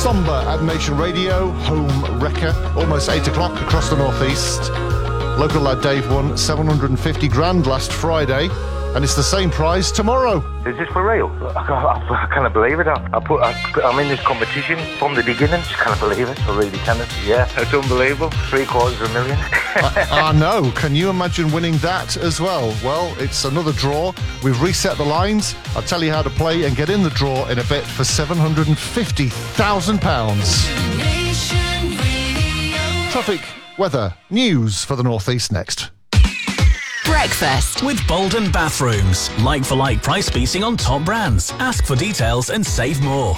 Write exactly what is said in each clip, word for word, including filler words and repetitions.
somber at Nation Radio, home wrecker. Almost eight o'clock across the northeast. Local lad Dave won seven hundred fifty grand last Friday, and it's the same prize tomorrow. Is this for real? I can't, I can't believe it. I, I put, I, I'm in this competition from the beginning. Just can't believe it. I really can't. Yeah, it's unbelievable. Three quarters of a million. I, I know. Can you imagine winning that as well? Well, it's another draw. We've reset the lines. I'll tell you how to play and get in the draw in a bit for seven hundred fifty thousand pounds. Traffic, weather, news for the northeast next. Breakfast with Bolden Bathrooms. Like-for-like price beating on top brands. Ask for details and save more.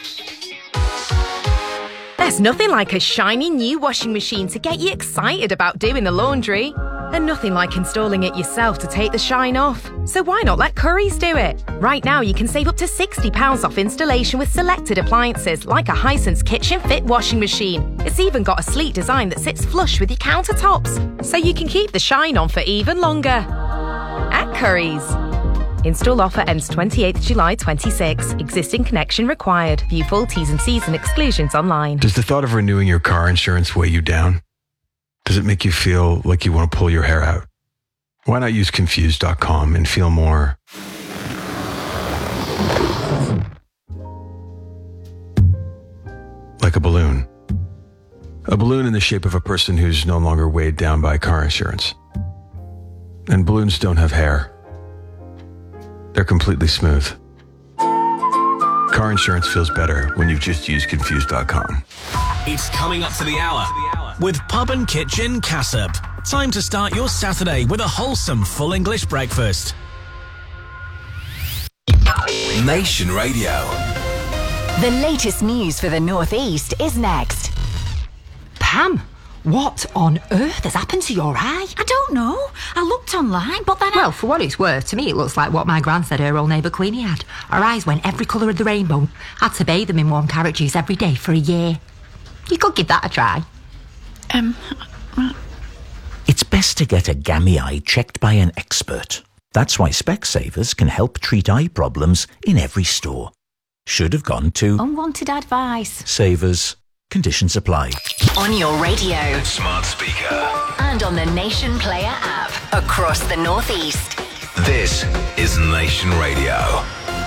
There's nothing like a shiny new washing machine to get you excited about doing the laundry. And nothing like installing it yourself to take the shine off. So why not let Currys do it? Right now you can save up to sixty pounds off installation with selected appliances like a Hisense Kitchen Fit washing machine. It's even got a sleek design that sits flush with your countertops, so you can keep the shine on for even longer. At Currys. Install offer ends twenty-eighth of July twenty-six. Existing connection required. View full T's and C's and exclusions online. Does the thought of renewing your car insurance weigh you down? Does it make you feel like you want to pull your hair out? Why not use Confused dot com and feel more like a balloon? A balloon in the shape of a person who's no longer weighed down by car insurance. And balloons don't have hair. They're completely smooth. Car insurance feels better when you've just used Confused dot com. It's coming up to the hour with Pub and Kitchen Cassop. Time to start your Saturday with a wholesome full English breakfast. Nation Radio. The latest news for the Northeast is next. Pam, what on earth has happened to your eye? I don't know. I looked online, but then I... Well, for what it's worth, to me it looks like what my gran said her old neighbour Queenie had. Her eyes went every colour of the rainbow. Had to bathe them in warm carrot juice every day for a year. You could give that a try. Um... It's best to get a gammy eye checked by an expert. That's why Specsavers can help treat eye problems in every store. Should have gone to... Unwanted advice. Savers. Conditions apply. On your radio. Smart speaker. And on the Nation Player app. Across the Northeast. This is Nation Radio.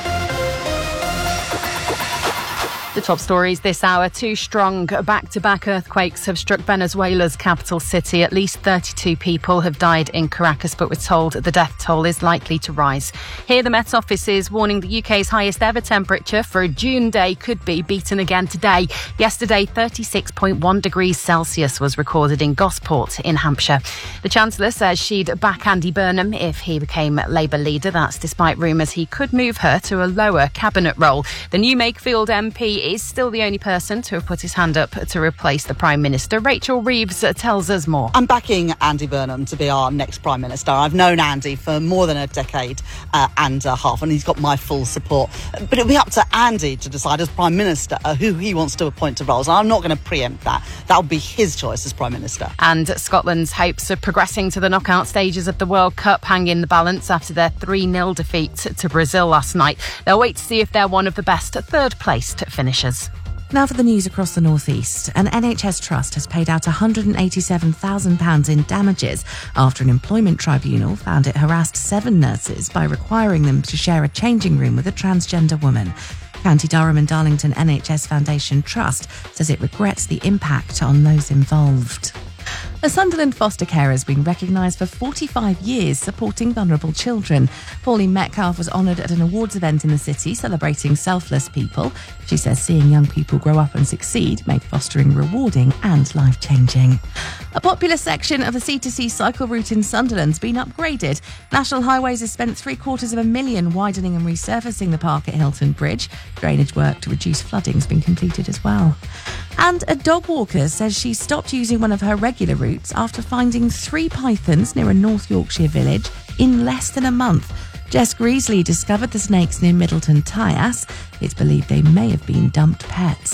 The top stories this hour. Two strong back-to-back earthquakes have struck Venezuela's capital city. At least thirty-two people have died in Caracas, but we're told the death toll is likely to rise. Here, the Met Office is warning the U K's highest ever temperature for a June day could be beaten again today. Yesterday, thirty-six point one degrees Celsius was recorded in Gosport in Hampshire. The Chancellor says she'd back Andy Burnham if he became Labour leader. That's despite rumours he could move her to a lower cabinet role. The new Makefield M P is still the only person to have put his hand up to replace the Prime Minister. Rachel Reeves tells us more. I'm backing Andy Burnham to be our next Prime Minister. I've known Andy for more than a decade uh, and a half, and he's got my full support. But it'll be up to Andy to decide as Prime Minister uh, who he wants to appoint to roles. And I'm not going to preempt that. That'll be his choice as Prime Minister. And Scotland's hopes of progressing to the knockout stages of the World Cup hang in the balance after their three nil defeat to Brazil last night. They'll wait to see if they're one of the best third-placed finishers. Now for the news across the northeast. An N H S trust has paid out one hundred eighty-seven thousand pounds in damages after an employment tribunal found it harassed seven nurses by requiring them to share a changing room with a transgender woman. County Durham and Darlington N H S Foundation Trust says it regrets the impact on those involved. A Sunderland foster carer has been recognised for forty-five years supporting vulnerable children. Pauline Metcalfe was honoured at an awards event in the city celebrating selfless people. She says seeing young people grow up and succeed made fostering rewarding and life-changing. A popular section of the C two C cycle route in Sunderland's been upgraded. National Highways has spent three quarters of a million widening and resurfacing the park at Hilton Bridge. Drainage work to reduce flooding has been completed as well. And a dog walker says she stopped using one of her regular routes after finding three pythons near a North Yorkshire village in less than a month. Jess Greasley discovered the snakes near Middleton Tyas. It's believed they may have been dumped pets.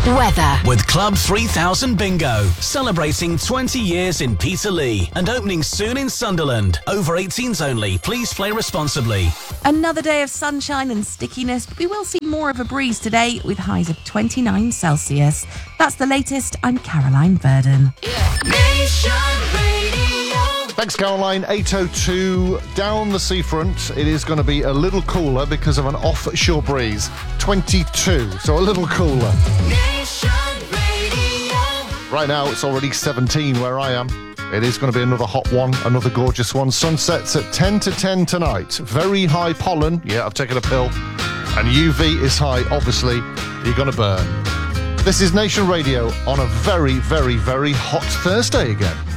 Weather. With Club three thousand Bingo, celebrating twenty years in Peterlee and opening soon in Sunderland. Over eighteens only. Please play responsibly. Another day of sunshine and stickiness, but we will see more of a breeze today with highs of twenty-nine Celsius. That's the latest. I'm Caroline Verdon. Nation Radio. Thanks, Caroline. eight oh two down the seafront. It is going to be a little cooler because of an offshore breeze. twenty-two, so a little cooler. Nation Radio. Right now, it's already seventeen where I am. It is going to be another hot one, another gorgeous one. Sunsets at ten to ten tonight. Very high pollen. Yeah, I've taken a pill. And U V is high. Obviously, you're going to burn. This is Nation Radio on a very, very, very hot Thursday again.